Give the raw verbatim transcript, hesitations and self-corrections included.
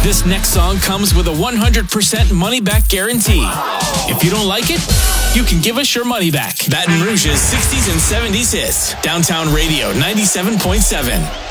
This next song comes with a one hundred percent money-back guarantee. If you don't like it, you can give us your money back. Baton Rouge's sixties and seventies hits. Downtown Radio ninety-seven point seven.